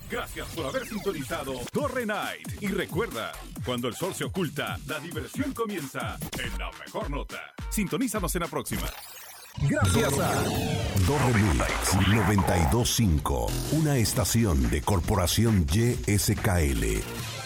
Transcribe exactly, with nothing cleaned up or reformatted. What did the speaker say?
Gracias por haber sintonizado Torre Night. Y recuerda, cuando el sol se oculta, la diversión comienza en la mejor nota. Sintonízanos en la próxima. Gracias a Torre Mix noventa y dos punto cinco, una estación de Corporación Y S K L.